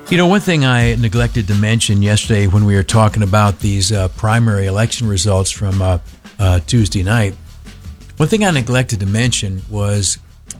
You know, one thing I neglected to mention yesterday when we were talking about these primary election results from Tuesday night, one thing I neglected to mention was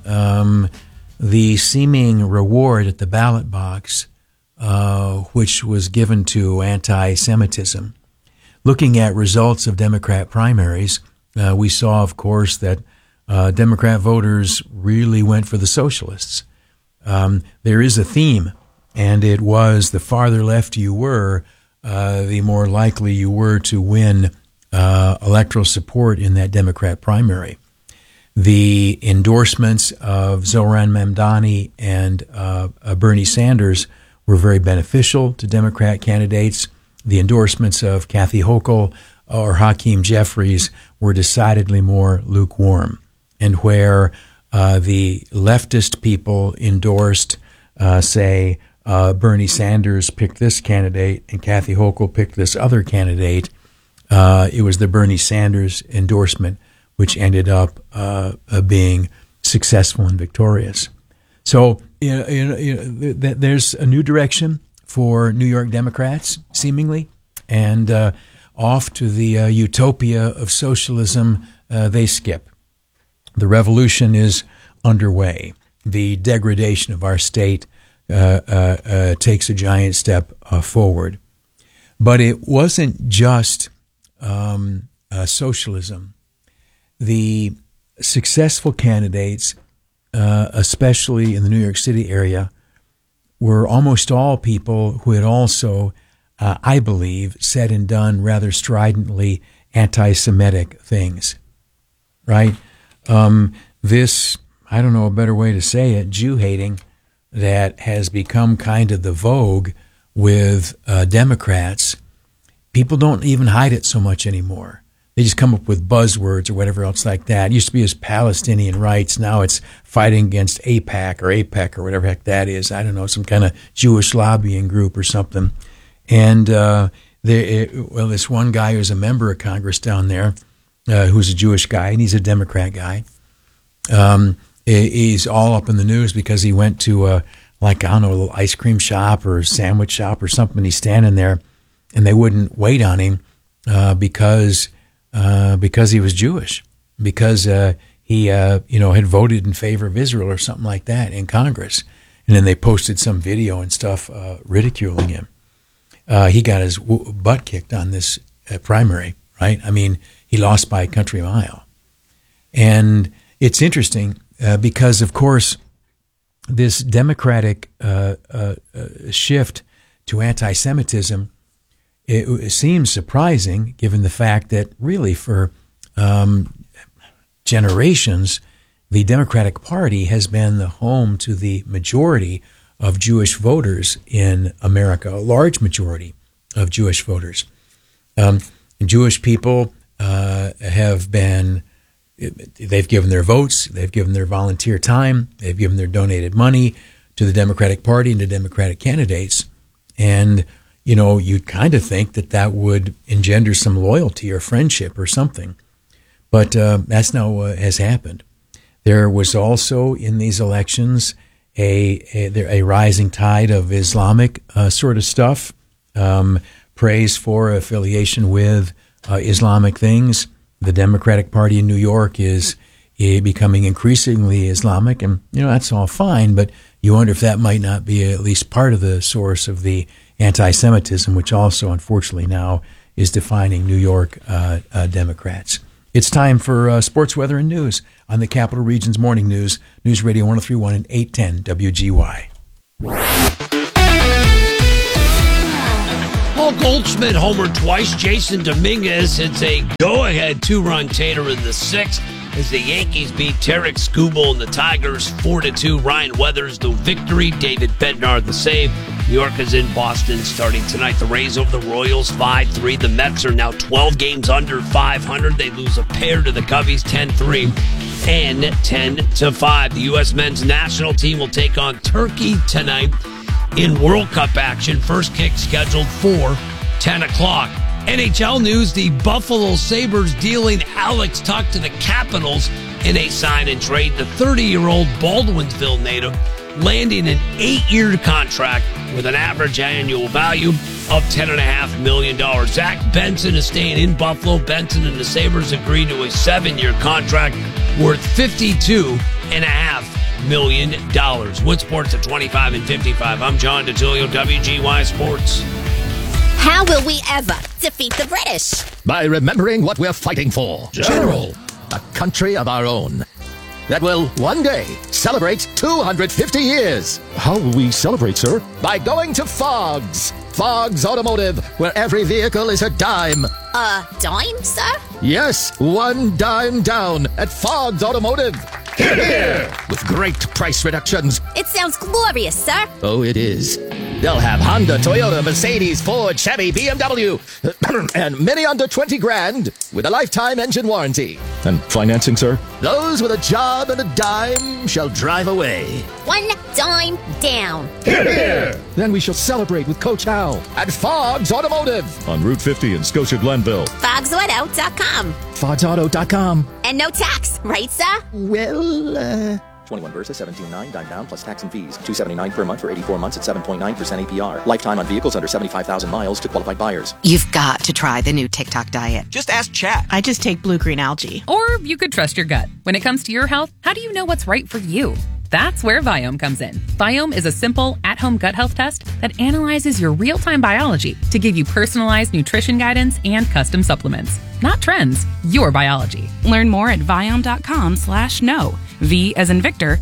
the seeming reward at the ballot box, which was given to anti-Semitism. Looking at results of Democrat primaries, we saw, of course, that Democrat voters really went for the socialists. There is a theme, and it was the farther left you were, the more likely you were to win electoral support in that Democrat primary. The endorsements of Zohran Mamdani and Bernie Sanders were very beneficial to Democrat candidates. The endorsements of Kathy Hochul or Hakeem Jeffries were decidedly more lukewarm. And where the leftist people endorsed, say, Bernie Sanders picked this candidate and Kathy Hochul picked this other candidate, it was the Bernie Sanders endorsement which ended up being successful and victorious. So there's a new direction for New York Democrats, seemingly, and off to the utopia of socialism they skip. The revolution is underway. The degradation of our state takes a giant step forward. But it wasn't just socialism. The successful candidates, especially in the New York City area, were almost all people who had also, I believe, said and done rather stridently anti-Semitic things, right? This, I don't know a better way to say it, Jew-hating that has become kind of the vogue with Democrats, people don't even hide it so much anymore. They just come up with buzzwords or whatever else like that. It used to be as Palestinian rights. Now it's fighting against AIPAC or APEC or whatever heck that is. I don't know, some kind of Jewish lobbying group or something. And this one guy who's a member of Congress down there, who's a Jewish guy, and he's a Democrat guy. He's all up in the news because he went to a little ice cream shop or sandwich shop or something. He's standing there, and they wouldn't wait on him because he was Jewish, because he had voted in favor of Israel or something like that in Congress, and then they posted some video and stuff ridiculing him. He got his butt kicked on this primary, right? I mean, he lost by a country mile. And it's interesting because, of course, this democratic shift to anti-Semitism, it seems surprising given the fact that really for generations, the Democratic Party has been the home to the majority of Jewish voters in America, a large majority of Jewish voters. Jewish people have been, they've given their votes, they've given their volunteer time, they've given their donated money to the Democratic Party and to Democratic candidates. And, you know, you'd kind of think that that would engender some loyalty or friendship or something. But that's not what has happened. There was also in these elections a rising tide of Islamic sort of stuff, praise for affiliation with Islamic things. The Democratic Party in New York is becoming increasingly Islamic, and that's all fine. But you wonder if that might not be at least part of the source of the anti-Semitism, which also, unfortunately, now is defining New York Democrats. It's time for sports, weather, and news on the Capital Region's Morning News, News Radio 103.1 and 810 WGY. Paul Goldschmidt homered twice. Jason Dominguez hits a go-ahead two-run tater in the sixth as the Yankees beat Tarek Skubal and the Tigers 4-2. Ryan Weathers the victory. David Bednar the save. New York is in Boston starting tonight. The Rays over the Royals 5-3. The Mets are now 12 games under 500. They lose a pair to the Cubbies 10-3 and 10-5. The U.S. men's national team will take on Turkey tonight in World Cup action. First kick scheduled for 10 o'clock. NHL news, the Buffalo Sabres dealing Alex Tuch to the Capitals in a sign and trade. The 30-year-old Baldwinsville native landing an 8-year contract with an average annual value of $10.5 million. Zach Benson is staying in Buffalo. Benson and the Sabres agreed to a 7-year contract worth $52.5 million. Wood Sports at 25 and 55. I'm John DeTilio, WGY Sports. How will we ever defeat the British? By remembering what we're fighting for. General. A country of our own that will one day celebrate 250 years. How will we celebrate, sir? By going to Fogg's. Fogg's Automotive, where every vehicle is a dime. A dime, sir? Yes, one dime down at Fogg's Automotive. Here! With great price reductions. It sounds glorious, sir. Oh, it is. They'll have Honda, Toyota, Mercedes, Ford, Chevy, BMW, and many under 20 grand with a lifetime engine warranty. And financing, sir? Those with a job and a dime shall drive away. One dime down. Then we shall celebrate with Coach Hal At Fogg's Automotive. on Route 50 in Scotia Glenville. FogsAuto.com. FogsAuto.com. And no tax, right, sir? Well, 21 versus 17.9, dime down plus tax and fees. $279 per month for 84 months at 7.9% APR. Lifetime on vehicles under 75,000 miles to qualified buyers. You've got to try the new TikTok diet. Just ask Chat. I just take blue-green algae. Or you could trust your gut. When it comes to your health, how do you know what's right for you? That's where Viome comes in. Viome is a simple, at-home gut health test that analyzes your real-time biology to give you personalized nutrition guidance and custom supplements. Not trends, your biology. Learn more at Viome.com/know. V as in Victor,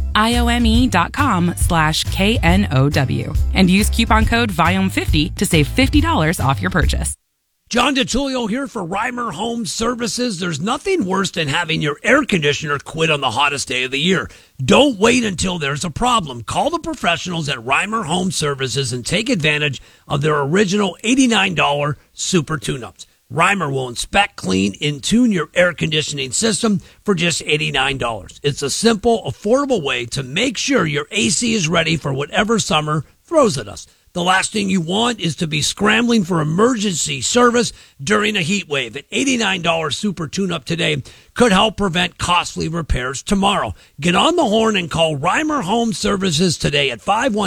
IOME.com/KNOW. And use coupon code VIOME50 to save $50 off your purchase. John DeTulio here for Reimer Home Services. There's nothing worse than having your air conditioner quit on the hottest day of the year. Don't wait until there's a problem. Call the professionals at Reimer Home Services and take advantage of their original $89 super tune-ups. Reimer will inspect, clean, and tune your air conditioning system for just $89. It's a simple, affordable way to make sure your AC is ready for whatever summer throws at us. The last thing you want is to be scrambling for emergency service during a heat wave. An $89 super tune-up today could help prevent costly repairs tomorrow. Get on the horn and call Reimer Home Services today at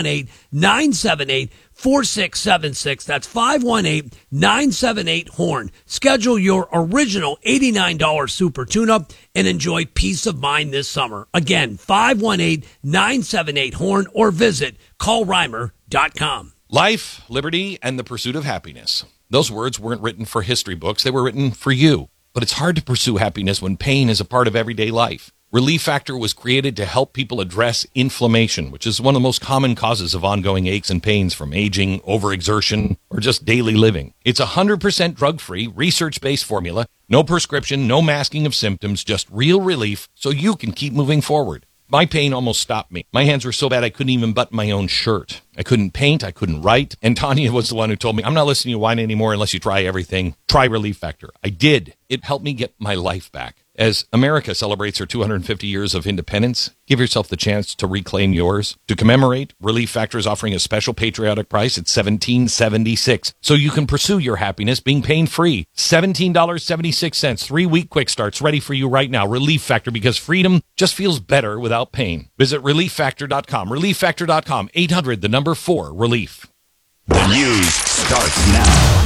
518-978-4676. That's 518-978-HORN. Schedule your original $89 super tune-up and enjoy peace of mind this summer. Again, 518-978-HORN or visit callreimer.com. Life, liberty, and the pursuit of happiness. Those words weren't written for history books. They were written for you. But it's hard to pursue happiness when pain is a part of everyday life. Relief Factor was created to help people address inflammation, which is one of the most common causes of ongoing aches and pains from aging, overexertion, or just daily living. It's 100% drug-free, research-based formula, no prescription, no masking of symptoms, just real relief so you can keep moving forward. My pain almost stopped me. My hands were so bad I couldn't even button my own shirt. I couldn't paint. I couldn't write. And Tanya was the one who told me, I'm not listening to you whine anymore unless you try everything. Try Relief Factor. I did. It helped me get my life back. As America celebrates her 250 years of independence, give yourself the chance to reclaim yours. To commemorate, Relief Factor is offering a special patriotic price at $17.76, so you can pursue your happiness being pain-free. $17.76, 3-week quick starts ready for you right now. Relief Factor, because freedom just feels better without pain. Visit ReliefFactor.com. ReliefFactor.com. 800-4-RELIEF. The news starts now.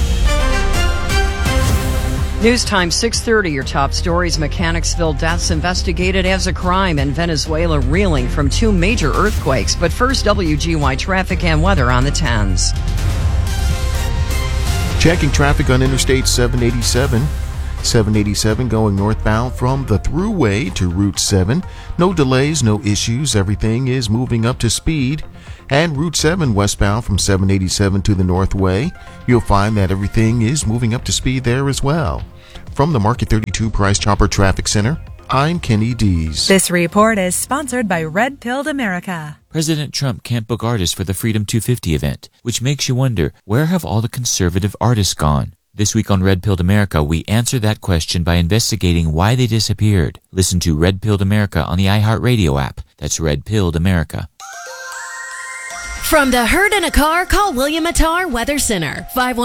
News time 6:30. Your top stories: Mechanicsville deaths investigated as a crime, and Venezuela reeling from 2 major earthquakes. But first, WGY traffic and weather on the 10s. Checking traffic on Interstate 787. 787 going northbound from the Thruway to Route 7. No delays, no issues. Everything is moving up to speed. And Route 7 westbound from 787 to the Northway. You'll find that everything is moving up to speed there as well. From the Market 32 Price Chopper Traffic Center, I'm Kenny Dees. This report is sponsored by Red Pilled America. President Trump can't book artists for the Freedom 250 event, which makes you wonder, where have all the conservative artists gone? This week on Red Pilled America, we answer that question by investigating why they disappeared. Listen to Red Pilled America on the iHeartRadio app. That's Red Pilled America. From the herd in a car, call William Attar Weather Center,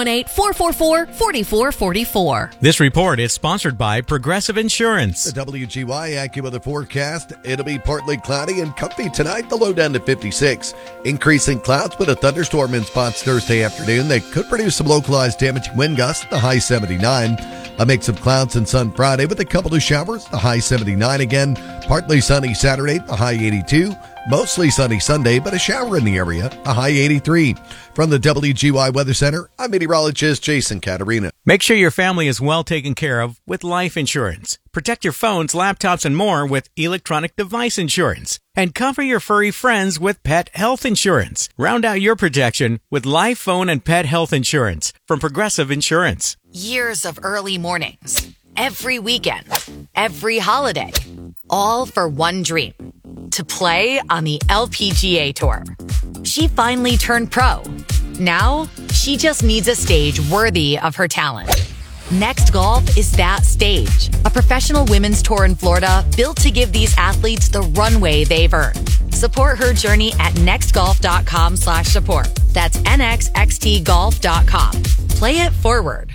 518-444-4444. This report is sponsored by Progressive Insurance. The WGY AccuWeather forecast. It'll be partly cloudy and comfy tonight, the low down to 56. Increasing clouds, but a thunderstorm in spots Thursday afternoon that could produce some localized damaging wind gusts, the high 79. A mix of clouds and sun Friday with a couple of showers, the high 79 again. Partly sunny Saturday, the high 82. Mostly sunny Sunday, but a shower in the area, a high 83. From the WGY Weather Center, I'm meteorologist Jason Caterina. Make sure your family is well taken care of with life insurance. Protect your phones, laptops, and more with electronic device insurance. And cover your furry friends with pet health insurance. Round out your protection with life, phone, and pet health insurance from Progressive Insurance. Years of early mornings, every weekend, every holiday, all for one dream. To play on the LPGA Tour. She finally turned pro. Now, she just needs a stage worthy of her talent. Next Golf is that stage. A professional women's tour in Florida built to give these athletes the runway they've earned. Support her journey at nextgolf.com/support. That's nxxtgolf.com. Play it forward.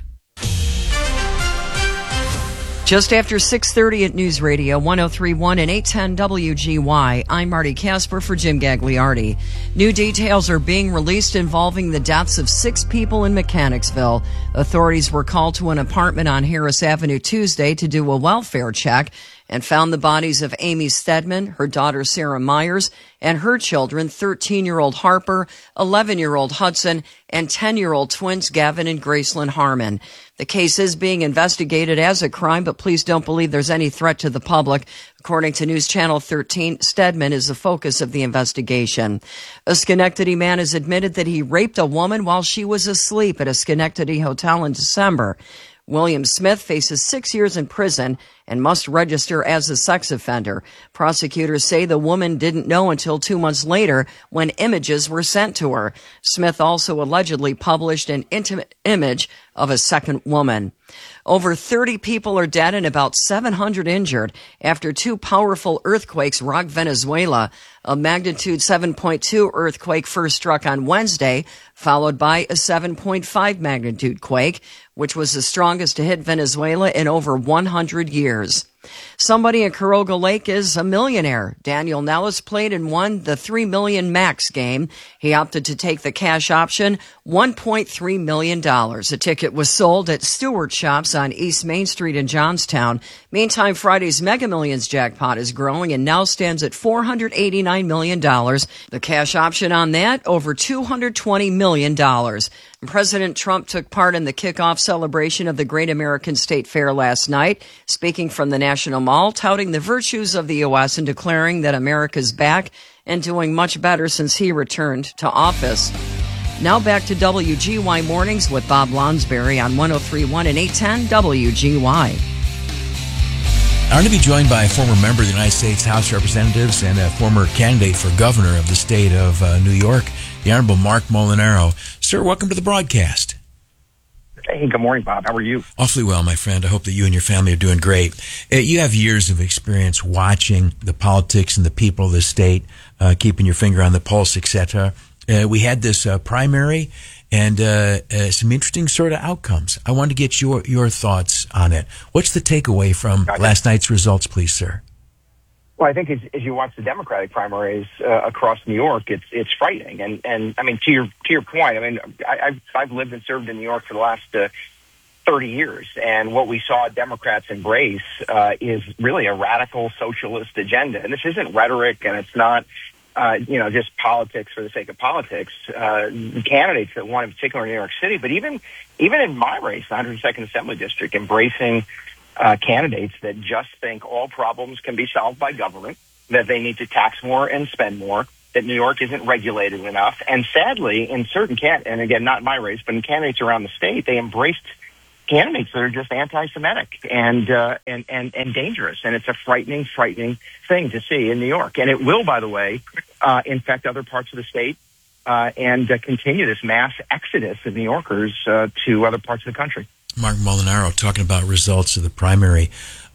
Just after 6:30 at News Radio 103.1 and 810 WGY, I'm Marty Casper for Jim Gagliardi. New details are being released involving the deaths of 6 people in Mechanicsville. Authorities were called to an apartment on Harris Avenue Tuesday to do a welfare check and found the bodies of Amy Stedman, her daughter Sarah Myers, and her children, 13-year-old Harper, 11-year-old Hudson, and 10-year-old twins Gavin and Gracelyn Harmon. The case is being investigated as a crime, but please don't believe there's any threat to the public. According to News Channel 13, Stedman is the focus of the investigation. A Schenectady man has admitted that he raped a woman while she was asleep at a Schenectady hotel in December. William Smith faces 6 years in prison and must register as a sex offender. Prosecutors say the woman didn't know until 2 months later when images were sent to her. Smith also allegedly published an intimate image of a second woman. Over 30 people are dead and about 700 injured after 2 powerful earthquakes rocked Venezuela. A magnitude 7.2 earthquake first struck on Wednesday, followed by a 7.5 magnitude quake, which was the strongest to hit Venezuela in over 100 years. Somebody in Caroga Lake is a millionaire. Daniel Nellis played and won the $3 million max game. He opted to take the cash option, $1.3 million. A ticket was sold at Stewart Shops on East Main Street in Johnstown. Meantime, Friday's Mega Millions jackpot is growing and now stands at $489 million. The cash option on that, over $220 million. President Trump took part in the kickoff celebration of the Great American State Fair last night, speaking from the National Mall, touting the virtues of the U.S. and declaring that America's back and doing much better since he returned to office. Now back to WGY Mornings with Bob Lonsberry on 103.1 and 810 WGY. I'm going to be joined by a former member of the United States House of Representatives and a former candidate for governor of the state of New York, the Honorable Mark Molinaro. Sir, welcome to the broadcast. Hey, good morning, Bob. How are you? Awfully well, my friend. I hope that you and your family are doing great. You have years of experience watching the politics and the people of the state, keeping your finger on the pulse, etc. We had this primary and some interesting sort of outcomes. I wanted to get your thoughts on it. What's the takeaway from last night's results, please, sir? Well, I think as you watch the Democratic primaries across New York, it's frightening. And I mean, to your point, I mean, I've lived and served in New York for the last 30 years, and what we saw Democrats embrace is really a radical socialist agenda. And this isn't rhetoric, and it's not just politics for the sake of politics. Candidates that won, in particular in New York City, but even in my race, the 102nd Assembly District, embracing candidates that just think all problems can be solved by government, that they need to tax more and spend more, that New York isn't regulated enough. And sadly, in certain and again, not my race, but in candidates around the state, they embraced candidates that are just anti-Semitic and dangerous. And it's a frightening thing to see in New York. And it will, by the way, infect other parts of the state and continue this mass exodus of New Yorkers to other parts of the country. Mark Molinaro talking about results of the primary.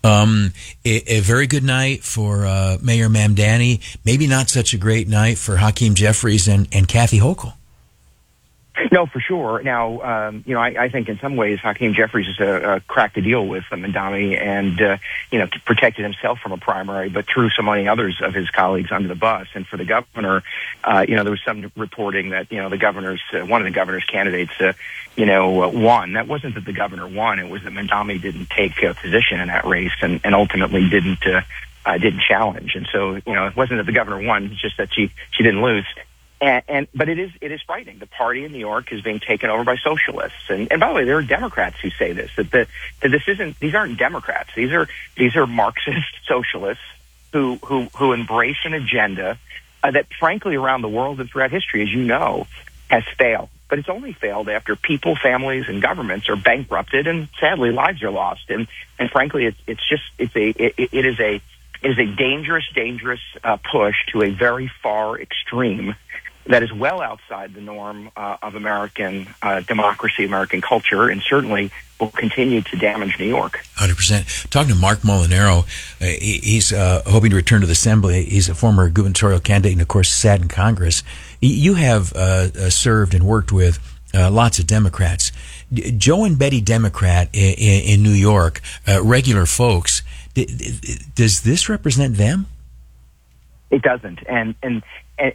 A very good night for Mayor Mamdani. Maybe not such a great night for Hakeem Jeffries and Kathy Hochul. No, for sure. Now, I think in some ways Hakeem Jeffries has cracked a deal with Mamdani and, protected himself from a primary, but threw so many others of his colleagues under the bus. And for the governor, there was some reporting that, one of the governor's candidates, won. That wasn't that the governor won. It was that Mamdani didn't take a position in that race and ultimately didn't challenge. And so, it wasn't that the governor won. It's just that she didn't lose. But it is frightening. The party in New York is being taken over by socialists, and by the way, there are Democrats who say this that these aren't Democrats. These are Marxist socialists who embrace an agenda that, frankly, around the world and throughout history, as you know, has failed. But it's only failed after people, families, and governments are bankrupted, and sadly, lives are lost. And frankly, it is a dangerous push to a very far extreme that is well outside the norm of American democracy, American culture, and certainly will continue to damage New York. 100%. Talking to Mark Molinaro, he's hoping to return to the Assembly. He's a former gubernatorial candidate and, of course, sat in Congress. You have served and worked with lots of Democrats. Joe and Betty Democrat in New York, regular folks, does this represent them? It doesn't, and this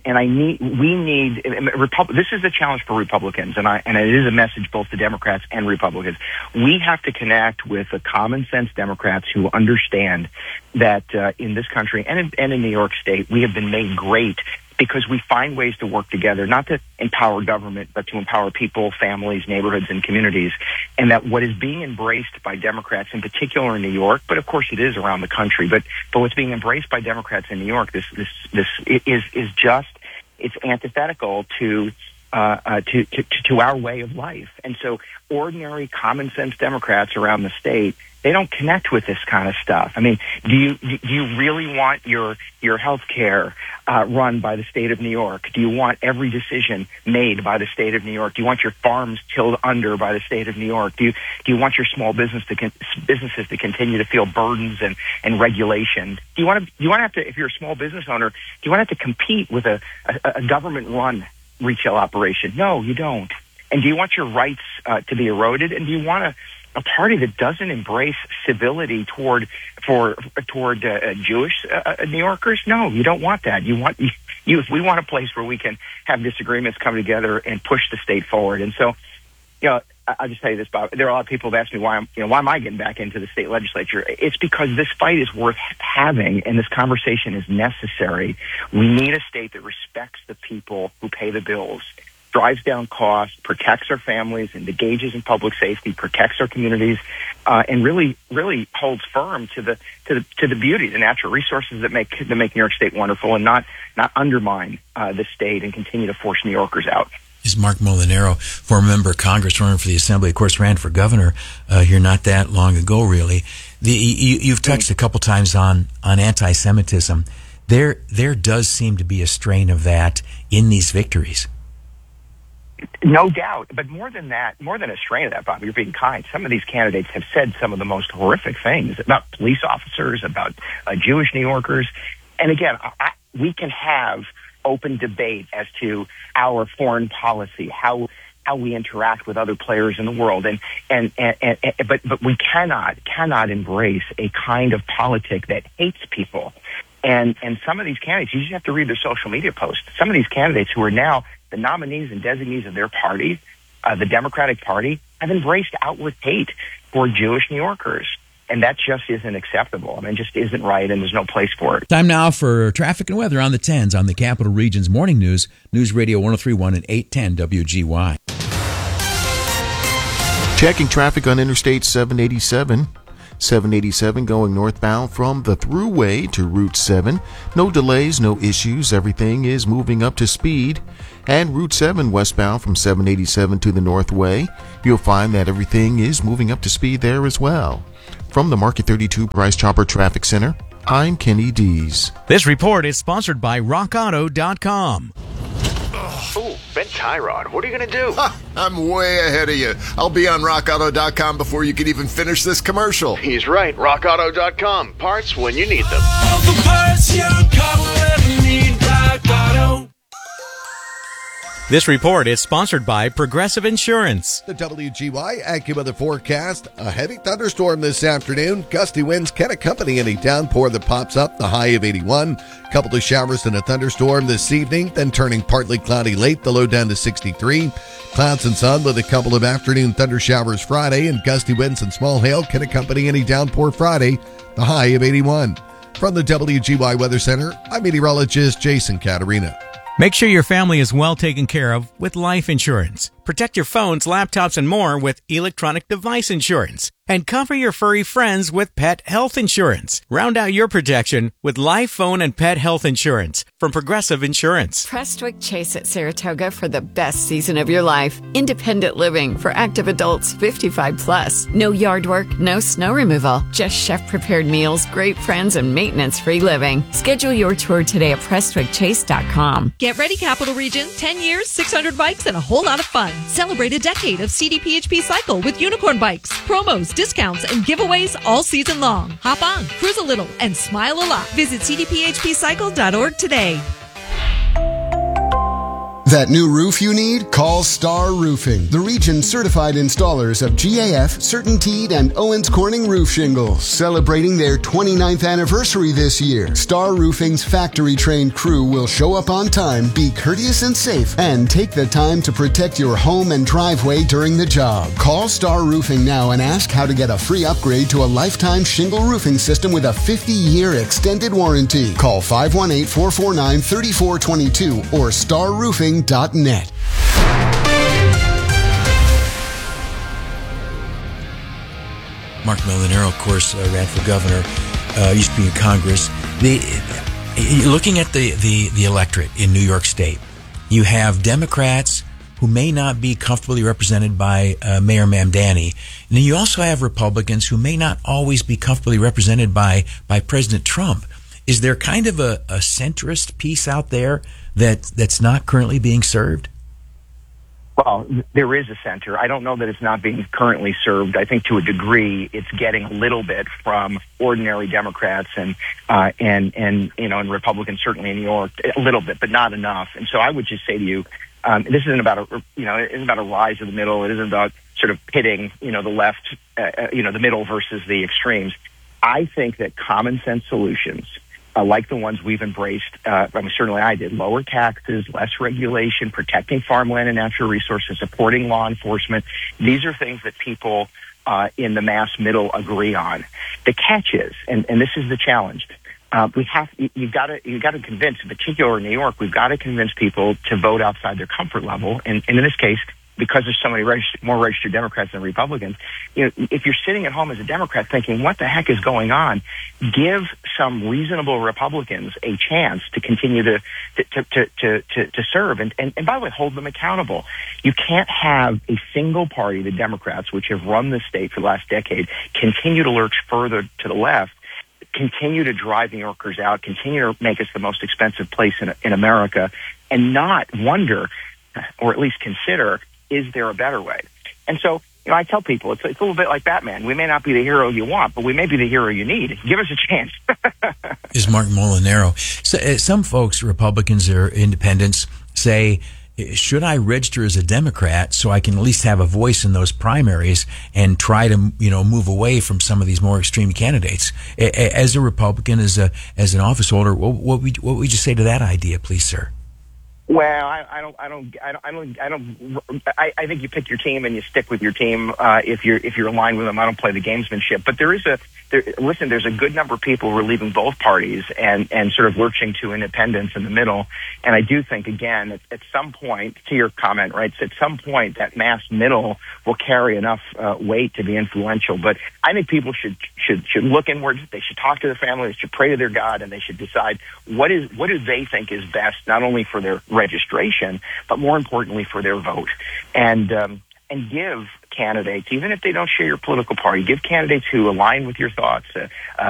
is a challenge for Republicans, and it is a message both to Democrats and Republicans. We have to connect with the common sense Democrats who understand that in this country and in New York State, we have been made great because we find ways to work together, not to empower government, but to empower people, families, neighborhoods, and communities. And that what is being embraced by Democrats, in particular in New York, but of course it is around the country, but what's being embraced by Democrats in New York, it's antithetical to our way of life. And so ordinary common sense Democrats around the state, they don't connect with this kind of stuff. I mean, do you really want your health care run by the state of New York? Do you want every decision made by the state of New York? Do you want your farms tilled under by the state of New York? Do you want your small businesses to continue to feel burdens and regulation? Do you want to have to, if you're a small business owner, do you want to have to compete with a government run retail operation? No, you don't. And do you want your rights to be eroded? And do you want a party that doesn't embrace civility toward Jewish New Yorkers? No, you don't want that. We want a place where we can have disagreements, come together, and push the state forward. And so, I'll just tell you this, Bob. There are a lot of people who ask me why am I getting back into the state legislature? It's because this fight is worth having, and this conversation is necessary. We need a state that respects the people who pay the bills, drives down costs, protects our families, and engages in public safety, protects our communities, and really holds firm to the beauty, the natural resources that make New York State wonderful, and not undermine the state and continue to force New Yorkers out. This is Mark Molinaro, former member of Congress, running for the Assembly. Of course, ran for governor here not that long ago, really. You've touched a couple times on anti-Semitism. There does seem to be a strain of that in these victories. No doubt. But more than a strain of that, Bob, you're being kind. Some of these candidates have said some of the most horrific things about police officers, about Jewish New Yorkers. And again, we can have open debate as to our foreign policy, how we interact with other players in the world, but we cannot embrace a kind of politic that hates people. And some of these candidates, you just have to read their social media posts. Some of these candidates who are now the nominees and designees of their party, the Democratic Party, have embraced outward hate for Jewish New Yorkers. And that just isn't acceptable. I mean, it just isn't right, and there's no place for it. Time now for traffic and weather on the 10s on the Capital Region's Morning News, News Radio 103.1 and 810 WGY. Checking traffic on Interstate 787. 787 going northbound from the Thruway to Route 7. No delays, no issues. Everything is moving up to speed. And Route 7 westbound from 787 to the Northway. You'll find that everything is moving up to speed there as well. From the Market 32 Bryce Chopper Traffic Center, I'm Kenny Dees. This report is sponsored by RockAuto.com. Ooh, Ben Tyrod. What are you going to do? I'm way ahead of you. I'll be on rockauto.com before you can even finish this commercial. He's right. rockauto.com. Parts when you need them. All the parts your car will ever need. Rock Auto. This report is sponsored by Progressive Insurance. The WGY AccuWeather forecast. A heavy thunderstorm this afternoon. Gusty winds can accompany any downpour that pops up. The high of 81. Couple of showers and a thunderstorm this evening, then turning partly cloudy late. The low down to 63. Clouds and sun with a couple of afternoon thunder showers Friday, and gusty winds and small hail can accompany any downpour Friday. The high of 81. From the WGY Weather Center, I'm meteorologist Jason Caterina. Make sure your family is well taken care of with life insurance. Protect your phones, laptops, and more with electronic device insurance. And cover your furry friends with pet health insurance. Round out your protection with life, phone, and pet health insurance from Progressive Insurance. Prestwick Chase at Saratoga for the best season of your life. Independent living for active adults 55 plus. No yard work, no snow removal. Just chef-prepared meals, great friends, and maintenance-free living. Schedule your tour today at PrestwickChase.com. Get ready, Capital Region. 10 years, 600 bikes, and a whole lot of fun. Celebrate a decade of CDPHP Cycle with unicorn bikes, promos, discounts, and giveaways all season long. Hop on, cruise a little, and smile a lot. Visit cdphpcycle.org today. That new roof you need? Call Star Roofing, the region certified installers of GAF, CertainTeed, and Owens Corning roof shingles. Celebrating their 29th anniversary this year, Star Roofing's factory-trained crew will show up on time, be courteous and safe, and take the time to protect your home and driveway during the job. Call Star Roofing now and ask how to get a free upgrade to a lifetime shingle roofing system with a 50-year extended warranty. Call 518-449-3422 or starroofing.net. Mark Molinaro, of course, ran for governor, used to be in Congress. Looking at the electorate in New York State, you have Democrats who may not be comfortably represented by Mayor Mamdani. And then you also have Republicans who may not always be comfortably represented by President Trump. Is there kind of a centrist piece out there that's not currently being served? Well, there is a center. I don't know that it's not being currently served. I think to a degree it's getting a little bit from ordinary Democrats and Republicans, certainly in New York, a little bit, but not enough. And so I would just say to you, this isn't about it isn't about a rise of the middle. It isn't about sort of pitting, the left, the middle versus the extremes. I think that common sense solutions, like the ones we've embraced, certainly I did, lower taxes, less regulation, protecting farmland and natural resources, supporting law enforcement. These are things that people in the mass middle agree on. The catch is, and this is the challenge, you've got to convince, in particular in New York, we've got to convince people to vote outside their comfort level. And in this case, because there's so many more registered Democrats than Republicans, if you're sitting at home as a Democrat thinking, what the heck is going on? Give some reasonable Republicans a chance to continue to serve. And by the way, hold them accountable. You can't have a single party, the Democrats, which have run the state for the last decade, continue to lurch further to the left, continue to drive New Yorkers out, continue to make us the most expensive place in America, and not wonder, or at least consider, is there a better way? And so, I tell people, it's a little bit like Batman. We may not be the hero you want, but we may be the hero you need. Give us a chance. Is Mark Molinaro. So, some folks, Republicans or independents, say, should I register as a Democrat so I can at least have a voice in those primaries and try to, move away from some of these more extreme candidates? As a Republican, as an office holder, what would you say to that idea, please, sir? Well, I think you pick your team and you stick with your team if you're aligned with them. I don't play the gamesmanship, but there's a good number of people who are leaving both parties and sort of lurching to independence in the middle. And I do think, again, at some point, to your comment, right, at some point that mass middle will carry enough weight to be influential. But I think people should look inward. They should talk to their family. They should pray to their God, and they should decide what do they think is best, not only for their registration, but more importantly for their vote. And give candidates, even if they don't share your political party, give candidates who align with your thoughts